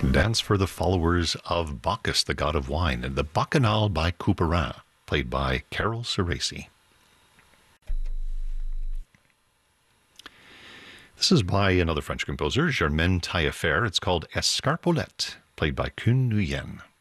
Dance for the Followers of Bacchus, the God of Wine, and the Bacchanal by Couperin, played by Carol Ceresi. This is by another French composer, Germaine Taillefer. It's called Escarpolette, played by Kun Nguyen.